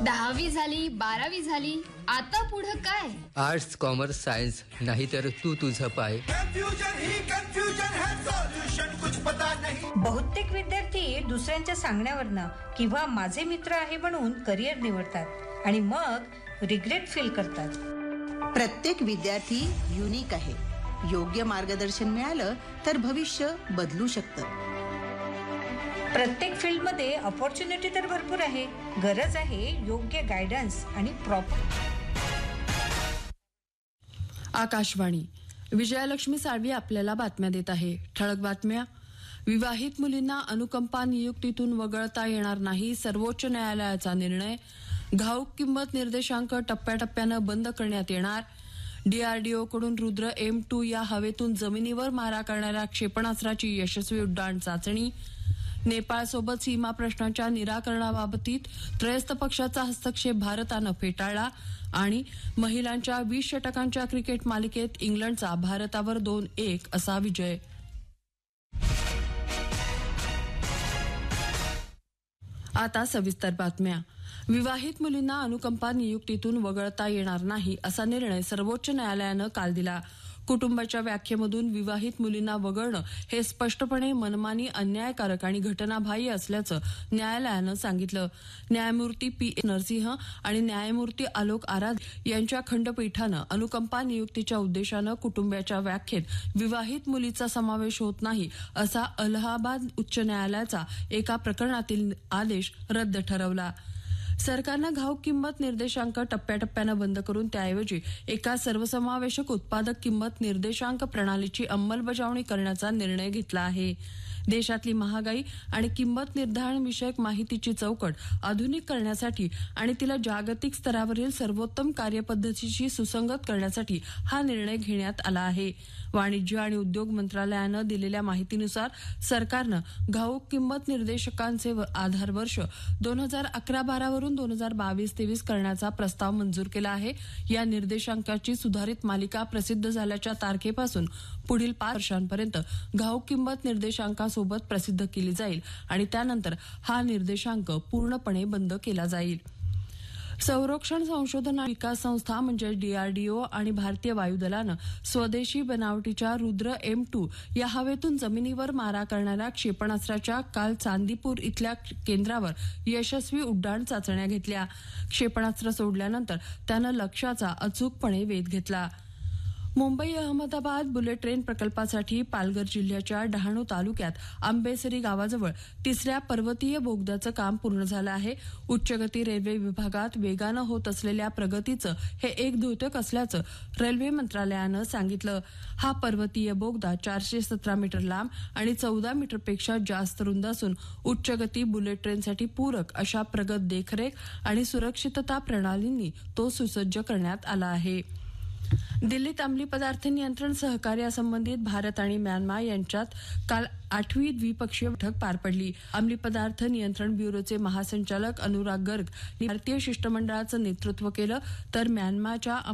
10वी झाली, 12वी झाली, आता पुढे काय? आर्ट्स, कॉमर्स, सायन्स, नाहीतर तू तुझं पाय. कन्फ्यूजन ही कन्फ्यूजन है, सॉल्यूशन कुछ पता नहीं. बहुतेक विद्यार्थी दुसऱ्यांच्या सांगण्यावरनं किंवा माझे मित्र आहे म्हणून करिअर निवडतात आणि मग रिग्रेट फील करतात. प्रत्येक विद्यार्थी युनिक आहे. योग्य मार्गदर्शन मिळालं तर भविष्य बदलू शकतं. प्रत्येक फील्डमध्ये अपॉर्च्युनिटी तर भरपूर आहे. गरज आहे योग्य गायडन्स आणि प्रॉपर. आकाशवाणी, विजयालक्ष्मी साळवी आपल्याला बातम्या देत आहे. ठळक बातम्या. विवाहित मुलींना अनुकंपा नियुक्तीतून वगळता येणार नाही, सर्वोच्च न्यायालयाचा निर्णय. घाऊक किंमत निर्देशांक टप्प्याटप्प्यानं बंद करण्यात येणार. डीआरडीओकडून रुद्र M2 या हवेतून जमिनीवर मारा करणाऱ्या क्षेपणास्त्राची यशस्वी उड्डाण चाचणी. नेपाळसोबत सीमा प्रश्नाच्या निराकरणाबाबतीत त्रयस्थ पक्षाचा हस्तक्षेप भारतानं फेटाळला. आणि महिलांच्या 20 षटकांच्या क्रिकेट मालिकेत इंग्लंडचा भारतावर 2-1 असा विजय. आता सविस्तर बातम्या. विवाहित मुलींना अनुकंपा नियुक्तीतून वगळता येणार नाही असा निर्णय सर्वोच्च न्यायालयानं काल दिला. कुटुंबाच्या व्याख्येमधून विवाहित मुलींना वगळणं हे स्पष्टपणे मनमानी, अन्यायकारक आणि घटनाबाह्य असल्याचं न्यायालयानं सांगितलं. न्यायमूर्ती P.A. नरसिंह आणि न्यायमूर्ती आलोक आराधे यांच्या खंडपीठानं अनुकंपा नियुक्तीच्या उद्देशानं कुटुंबाच्या व्याख्येत विवाहित मुलीचा समावेश होत नाही असा अलाहाबाद उच्च न्यायालयाचा एका प्रकरणातील आदेश रद्द ठरवला. सरकारनं घाऊक किंमत निर्देशांक टप्प्याटप्प्यानं बंद करून त्याऐवजी एका सर्वसमावेशक उत्पादक किंमत निर्देशांक प्रणालीची अंमलबजावणी करण्याचा निर्णय घेतला आहे. देशातली महागाई आणि किंमत निर्धारण विषयक माहितीची चौकट आधुनिक करण्यासाठी आणि तिला जागतिक स्तरावरील सर्वोत्तम कार्यपद्धतीशी सुसंगत करण्यासाठी हा निर्णय घेण्यात आला आहे. वाणिज्य आणि उद्योग मंत्रालयानं दिलेल्या माहितीनुसार सरकारनं घाऊक किंमत निर्देशकांचे आधार वर्ष 2011-12 वरून 2022-23 करण्याचा प्रस्ताव मंजूर केला आहे. या निर्देशांकाची सुधारित मालिका प्रसिद्ध झाल्याच्या तारखेपासून पुढील 5 वर्षांपर्यंत घाऊक किंमत निर्देशांकासोबत प्रसिद्ध केली जाईल आणि त्यानंतर हा निर्देशांक पूर्णपणे बंद केला जाईल. संरक्षण संशोधन आणि विकास संस्था म्हणजे डीआरडीओ आणि भारतीय वायुदलानं स्वदेशी बनावटीच्या रुद्र M2 या हवेतून जमिनीवर मारा करणाऱ्या क्षेपणास्त्राच्या काल चांदीपूर इथल्या केंद्रावर यशस्वी उड्डाण चाचण्या घेतल्या. क्षेपणास्त्र सोडल्यानंतर त्यानं लक्ष्याचा अचूकपणे वेध घेतला. मुंबई अहमदाबाद बुलेट ट्रेन प्रकल्पासाठी पालघर जिल्ह्याच्या डहाणू तालुक्यात आंबेसरी गावाजवळ 3ऱ्या पर्वतीय बोगद्याचं काम पूर्ण झालं आहे. उच्चगती रेल्वे विभागात वेगानं होत असलेल्या प्रगतीचं हे एक द्योतक असल्याचं रेल्वे मंत्रालयानं सांगितलं. हा पर्वतीय बोगदा 417 मीटर लांब आणि 14 मीटरपेक्षा जास्त रुंद असून उच्चगती बुलेट ट्रेनसाठी पूरक अशा प्रगत देखरेख आणि सुरक्षितता प्रणालींनी तो सुसज्ज करण्यात आला आहे. दिल्लीत अंमली पदार्थ नियंत्रण सहकार्यासंबंधित भारत आणि म्यानमार यांच्यात काल 8वी द्विपक्षीय बैठक पार पडली. अंमली पदार्थ नियंत्रण ब्युरोचे महासंचालक अनुराग गर्ग यांनी भारतीय शिष्टमंडळाचं नेतृत्व केलं तर म्यानमारच्या